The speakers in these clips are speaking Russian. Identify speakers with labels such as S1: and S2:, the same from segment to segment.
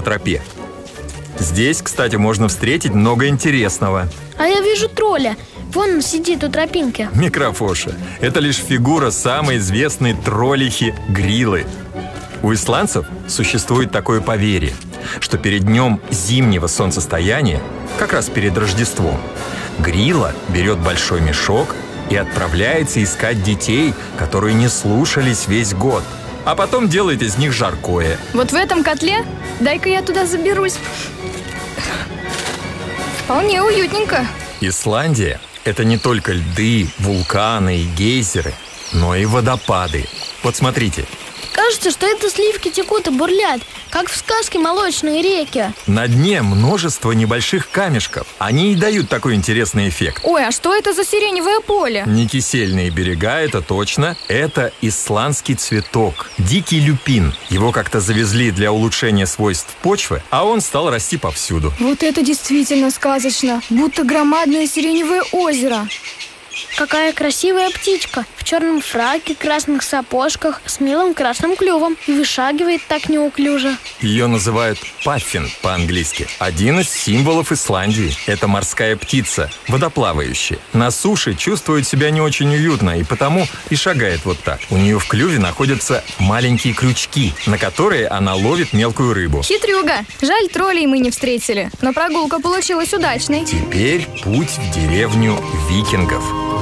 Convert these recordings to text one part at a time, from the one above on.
S1: тропе. Здесь, кстати, можно встретить много интересного.
S2: А я вижу тролля. Вон он сидит у тропинки.
S1: Микрофоша – это лишь фигура самой известной троллихи Грилы. У исландцев существует такое поверье, что перед днем зимнего солнцестояния, как раз перед Рождеством, Грила берет большой мешок и отправляется искать детей, которые не слушались весь год, а потом делает из них жаркое.
S3: Вот в этом котле? Дай-ка я туда заберусь. Вполне уютненько.
S1: Исландия – это не только льды, вулканы и гейзеры, но и водопады. Вот смотрите.
S2: Кажется, что это сливки текут и бурлят, как в сказке «Молочные реки».
S1: На дне множество небольших камешков. Они и дают такой интересный эффект.
S3: Ой, а что это за сиреневое поле?
S1: Не кисельные берега, это точно. Это исландский цветок. Дикий люпин. Его как-то завезли для улучшения свойств почвы, а он стал расти повсюду.
S3: Вот это действительно сказочно. Будто громадное сиреневое озеро.
S2: Какая красивая птичка в черном фраке, красных сапожках, с милым красным клювом и вышагивает так неуклюже.
S1: Ее называют паффин по-английски. Один из символов Исландии. Это морская птица, водоплавающая. На суше чувствует себя не очень уютно и потому и шагает вот так. У нее в клюве находятся маленькие крючки, на которые она ловит мелкую рыбу.
S3: Хитрюга. Жаль, троллей мы не встретили, но прогулка получилась удачной.
S1: Теперь путь в деревню викингов.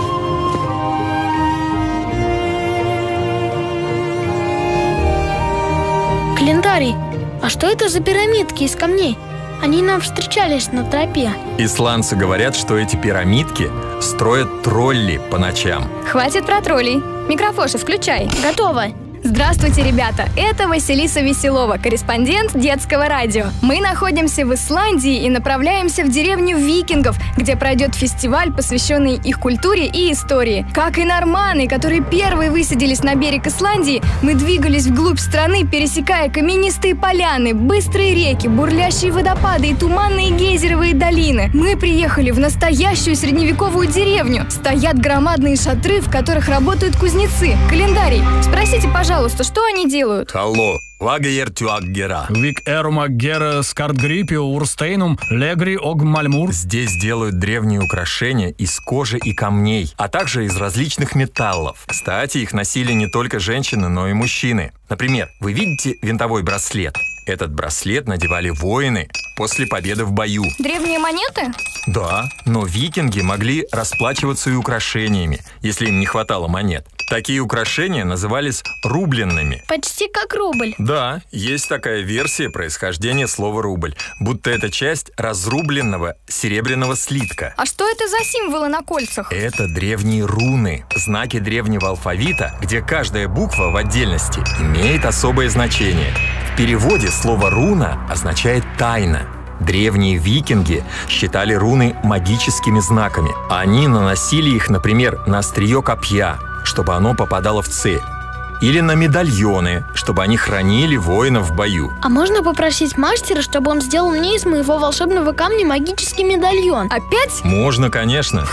S2: Календарий, а что это за пирамидки из камней? Они нам встречались на тропе.
S1: Исландцы говорят, что эти пирамидки строят тролли по ночам.
S3: Хватит про троллей. Микрофоша, включай.
S2: Готово.
S3: Здравствуйте, ребята! Это Василиса Веселова, корреспондент детского радио. Мы находимся в Исландии и направляемся в деревню викингов, где пройдет фестиваль, посвященный их культуре и истории. Как и норманы, которые первые высадились на берег Исландии, мы двигались вглубь страны, пересекая каменистые поляны, быстрые реки, бурлящие водопады и туманные гейзеровые долины. Мы приехали в настоящую средневековую деревню. Стоят громадные шатры, в которых работают кузнецы. Календарий. Спросите, пожалуйста, что они делают?
S1: Алло, лагертюаггера.
S4: Вик эрумаггера скартгрипио урстейнум легри огмальмур.
S1: Здесь делают древние украшения из кожи и камней, а также из различных металлов. Кстати, их носили не только женщины, но и мужчины. Например, вы видите винтовой браслет? Этот браслет надевали воины после победы в бою.
S3: Древние монеты?
S1: Да, но викинги могли расплачиваться и украшениями, если им не хватало монет. Такие украшения назывались рубленными.
S2: Почти как рубль.
S1: Да, есть такая версия происхождения слова «рубль», будто это часть разрубленного серебряного слитка.
S3: А что это за символы на кольцах?
S1: Это древние руны, знаки древнего алфавита, где каждая буква в отдельности имеет особое значение. В переводе слово «руна» означает «тайна». Древние викинги считали руны магическими знаками. Они наносили их, например, на острие копья, чтобы оно попадало в цель. Или на медальоны, чтобы они хранили воинов в бою.
S2: А можно попросить мастера, чтобы он сделал мне из моего волшебного камня магический медальон?
S3: Опять?
S1: Можно, конечно.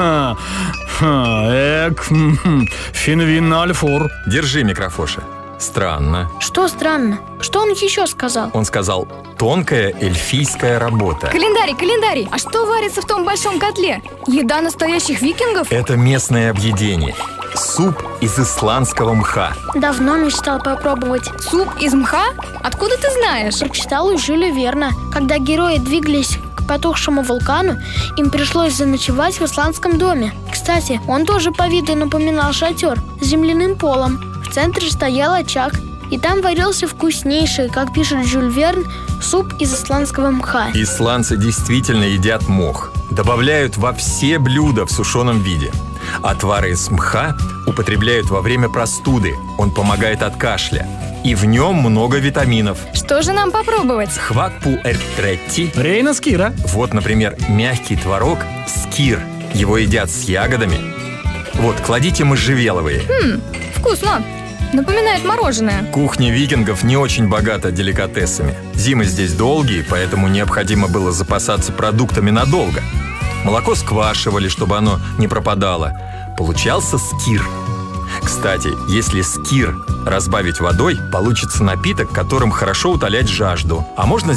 S4: Финвинальфур.
S1: Держи, микрофоша. Странно.
S2: Что странно? Что он еще сказал?
S1: Он сказал «тонкая эльфийская работа».
S3: Календарий! А что варится в том большом котле? Еда настоящих викингов?
S1: Это местное объедение. Суп из исландского мха.
S2: Давно мечтал попробовать.
S3: Суп из мха? Откуда ты знаешь?
S2: Прочитал у Жюля Верна. Когда герои двигались к потухшему вулкану, им пришлось заночевать в исландском доме. Кстати, он тоже по виду напоминал шатер с земляным полом. В центре стоял очаг, и там варился вкуснейший, как пишет Жюль Верн, суп из исландского мха.
S1: Исландцы действительно едят мох. Добавляют во все блюда в сушеном виде. Отвар из мха употребляют во время простуды. Он помогает от кашля. И в нем много витаминов.
S3: Что же нам попробовать?
S1: Хвакпу эртретти.
S4: Рейна скира.
S1: Вот, например, мягкий творог скир. Его едят с ягодами. Вот, кладите можжевеловые.
S3: Вкусно. Напоминает мороженое.
S1: Кухня викингов не очень богата деликатесами. Зимы здесь долгие, поэтому необходимо было запасаться продуктами надолго. Молоко сквашивали, чтобы оно не пропадало. Получался скир. Кстати, если скир разбавить водой, получится напиток, которым хорошо утолять жажду. А можно